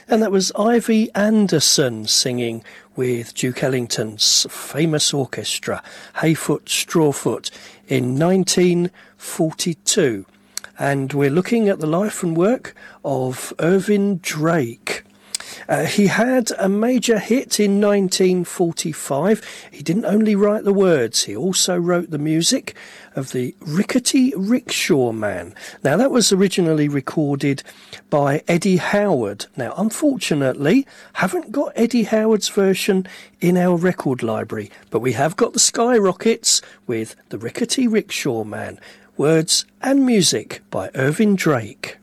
And that was Ivy Anderson singing with Duke Ellington's famous orchestra, Hayfoot Strawfoot, in 1942. And we're looking at the life and work of Irving Drake. He had a major hit in 1945. He didn't only write the words, he also wrote the music of the Rickety Rickshaw Man. Now, that was originally recorded by Eddie Howard. Now, unfortunately, haven't got Eddie Howard's version in our record library, but we have got the Skyrockets with the Rickety Rickshaw Man. Words and music by Irving Drake.